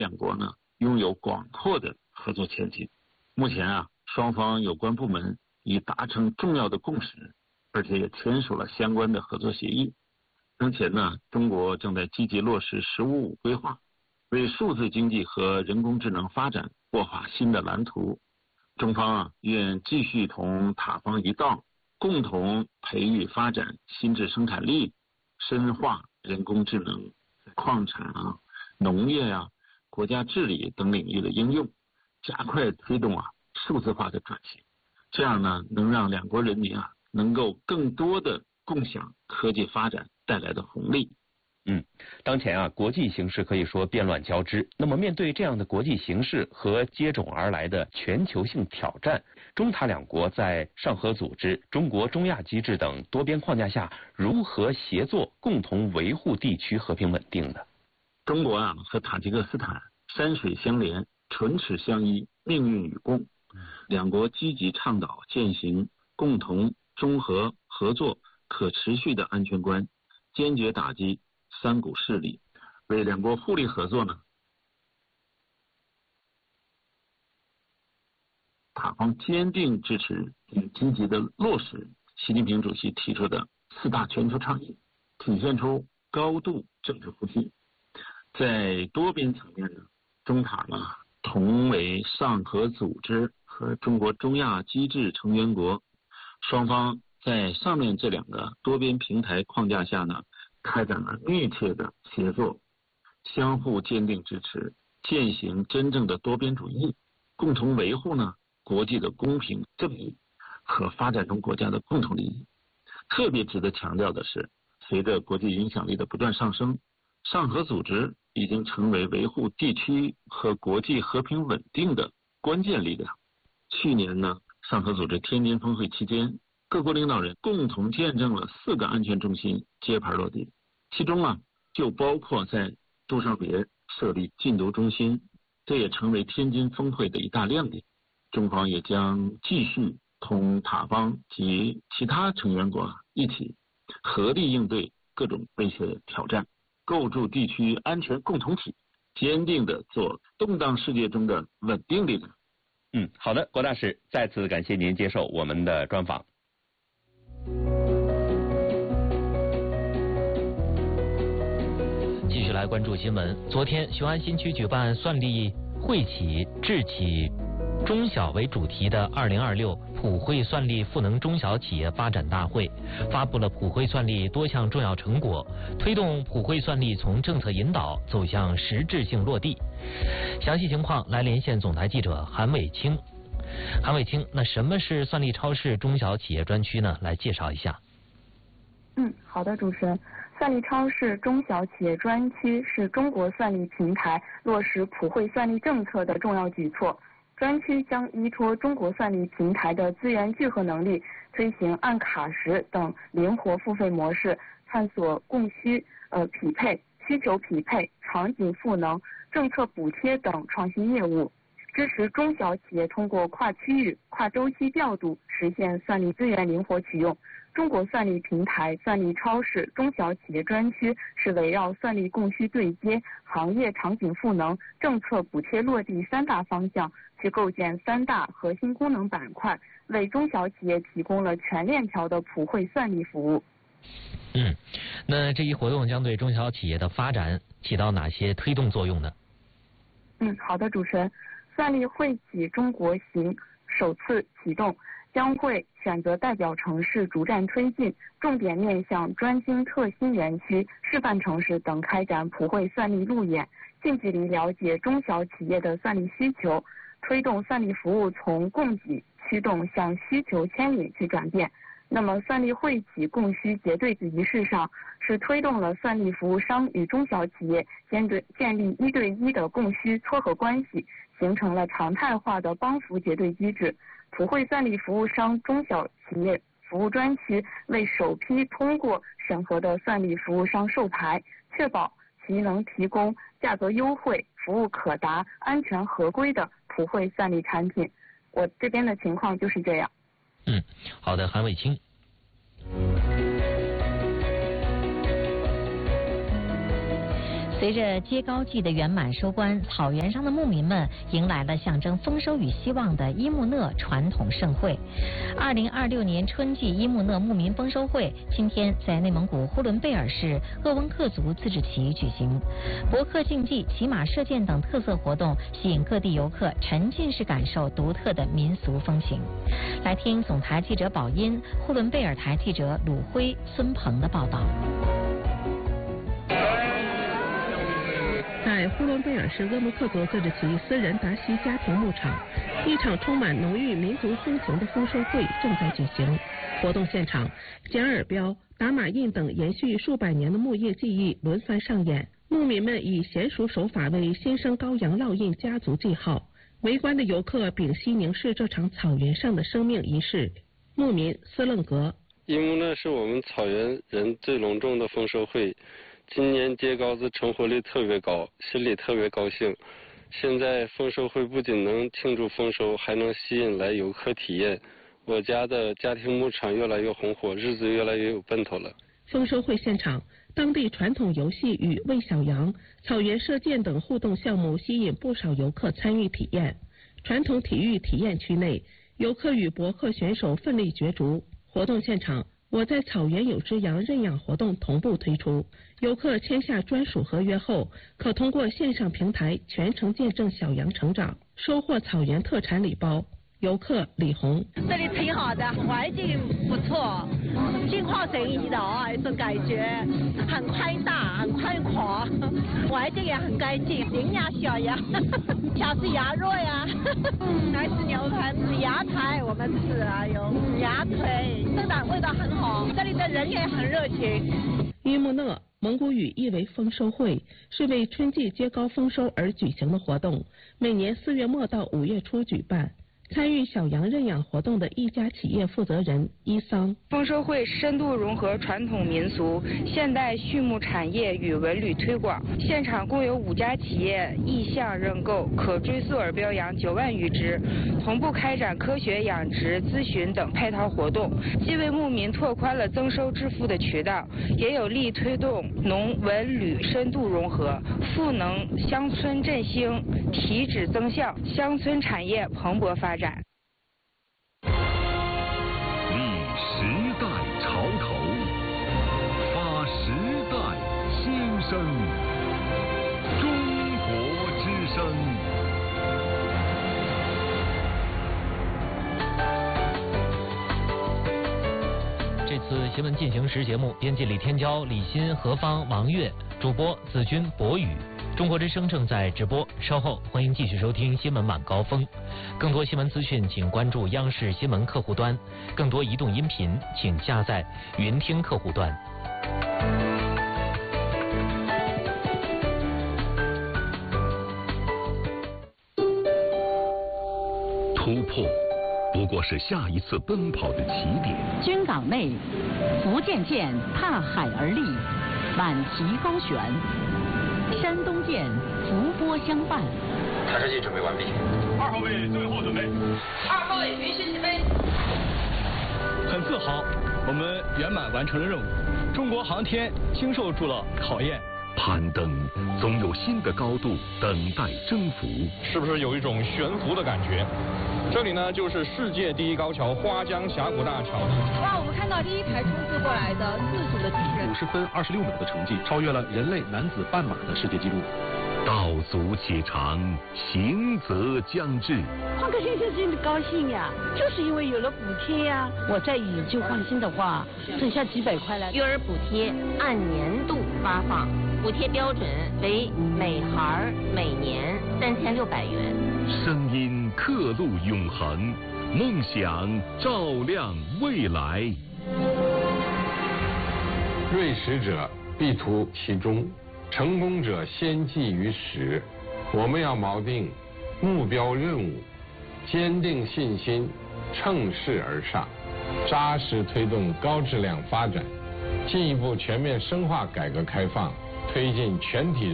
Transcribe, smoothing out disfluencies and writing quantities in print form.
两国呢拥有广阔的合作前景。目前啊，双方有关部门已达成重要的共识，而且也签署了相关的合作协议。当前呢，中国正在积极落实“十五五”规划，为数字经济和人工智能发展擘画新的蓝图。中方啊，愿继续同塔方一道，共同培育发展新质生产力，深化人工智能、矿产啊、农业啊、国家治理等领域的应用，加快推动啊数字化的转型。这样呢，能让两国人民啊能够更多的共享科技发展带来的红利。 当前啊，国际形势可以说变乱交织。那么，面对这样的国际形势和接踵而来的全球性挑战，中塔两国在上合组织、中国中亚机制等多边框架下，如何协作，共同维护地区和平稳定呢？ 中国啊和塔吉克斯坦山水相连，唇齿相依，命运与共。两国积极倡导践行共同、综合、合作、可持续的安全观，坚决打击三股势力，为两国互利合作呢，塔方坚定支持并积极的落实习近平主席提出的4大全球倡议，体现出高度政治互信。在多边层面呢，中塔呢同为上合组织和中国中亚机制成员国，双方在上面这2个多边平台框架下呢，开展了密切的协作，相互坚定支持，践行真正的多边主义，共同维护呢国际的公平正义和发展中国家的共同利益。特别值得强调的是，随着国际影响力的不断上升，上合组织已经成为维护地区和国际和平稳定的关键力量。去年呢，上合组织天津峰会期间，各国领导人共同见证了4个安全中心揭牌落地，其中啊就包括在杜绍别设立禁毒中心，这也成为天津峰会的一大亮点。中方也将继续同塔方及其他成员国一起合力应对各种威胁挑战，构筑地区安全共同体，坚定地做动荡世界中的稳定力量。 好的，郭大使，再次感谢您接受我们的专访。 继续来关注新闻。昨天，雄安新区举办算力惠企智企中小为主题的2026普惠算力赋能中小企业发展大会，发布了普惠算力多项重要成果，推动普惠算力从政策引导走向实质性落地。详细情况来连线总台记者韩伟清。韩伟清，那什么是算力超市中小企业专区呢？来介绍一下。 好的，主持人。算力超市中小企业专区是中国算力平台落实普惠算力政策的重要举措。专区将依托中国算力平台的资源聚合能力，推行按卡时等灵活付费模式，探索供需匹配、需求匹配、场景赋能、政策补贴等创新业务，支持中小企业通过跨区域、跨周期调度实现算力资源灵活取用。中国算力平台算力超市中小企业专区是围绕算力供需对接、行业场景赋能、政策补贴落地3大方向，去构建3大核心功能板块，为中小企业提供了全链条的普惠算力服务。 那这一活动将对中小企业的发展起到哪些推动作用呢？ 好的，主持人。算力惠企中国行首次启动，将会选择代表城市逐站推进，重点面向专精特新园区、示范城市等开展普惠算力路演，近距离了解中小企业的算力需求，推动算力服务从供给驱动向需求牵引去转变。那么算力惠企供需结对子仪式上，是推动了算力服务商与中小企业建立1对1的供需撮合关系，形成了常态化的帮扶结对机制。普惠算力服务商中小企业服务专区为首批通过审核的算力服务商授牌，确保其能提供价格优惠、服务可达、安全合规的普惠算力产品。我这边的情况就是这样。 好的，韩伟清。 随着接高祭的圆满收官，草原上的牧民们迎来了象征丰收与希望的伊木讷传统盛会。2026年春季伊木讷牧民丰收会今天在内蒙古呼伦贝尔市鄂温克族自治旗举行，博克竞技、骑马射箭等特色活动吸引各地游客沉浸式感受独特的民俗风情。来听总台记者宝音、呼伦贝尔台记者鲁辉、孙鹏的报道。 在呼伦贝尔市鄂温克族自治旗斯仁达西家庭牧场，一场充满浓郁民族风情的丰收会正在举行。活动现场，剪耳标、打马印等延续数百年的牧业技艺轮番上演，牧民们以娴熟手法为新生羔羊烙印家族记号。围观的游客屏息凝视这场草原上的生命仪式。牧民斯楞格： 伊木讷是我们草原人最隆重的丰收会。今年秸皋子成活率特别高，心里特别高兴。现在丰收会不仅能庆祝丰收，还能吸引来游客体验。我家的家庭牧场越来越红火，日子越来越有奔头了。 丰收会现场，当地传统游戏与喂小羊、草原射箭等互动项目吸引不少游客参与体验。传统体育体验区内，游客与博克选手奋力角逐。活动现场，我在草原有只羊认养活动同步推出，游客签下专属合约后，可通过线上平台全程见证小羊成长，收获草原特产礼包。游客李红： 这里挺好的，环境不错，心旷神怡的一种感觉，很宽大，很宽阔，环境也很干净，领养小羊，想吃羊肉呀，来吃牛排，吃羊排，我们吃有羊腿，真的味道很好，这里的人也很热情。 伊木讷蒙古语意为丰收会，是为春季接高丰收而举行的活动，每年4月末到5月初举办。参与小羊认养活动的一家企业负责人伊桑： 丰收会深度融合传统民俗、现代畜牧产业与文旅推广。现场共有5家企业意向认购可追溯耳标羊9万余只，同步开展科学养殖、咨询等配套活动，既为牧民拓宽了增收致富的渠道，也有力推动农文旅深度融合，赋能乡村振兴，提质增效，乡村产业蓬勃发展。 立时代潮头，发时代新声。中国之声。 这次新闻进行时节目，编辑李天骄、李欣、何芳、王悦，主播子君、博宇。中国之声正在直播，稍后欢迎继续收听新闻晚高峰。更多新闻资讯，请关注央视新闻客户端；更多移动音频，请下载云听客户端。 突破不过是下一次奔跑的起点。 军港内，福建舰踏海而立，满旗高悬；山东舰伏波相伴。 抬射器准备完毕。 2号位最后准备。 2号位允许起飞。 很自豪，我们圆满完成了任务。中国航天经受住了考验。 攀登总有新的高度等待征服。 是不是有一种悬浮的感觉？这里呢，就是世界第一高桥花江峡谷大桥。 哇，我们看到第一台冲刺过来的自主的机器人 ，50分26秒的成绩，超越了人类男子半马的世界纪录。 道阻且长，行则将至。 换个新鲜劲的高兴呀，就是因为有了补贴呀。我再以旧换新的话，省下几百块来。 育儿补贴按年度发放，补贴标准为每孩每年3600元。 声音刻录永恒，梦想照亮未来。 锐识者必图其中，成功者先记于始。我们要锚定目标任务，坚定信心，乘势而上，扎实推动高质量发展，进一步全面深化改革开放，推进全体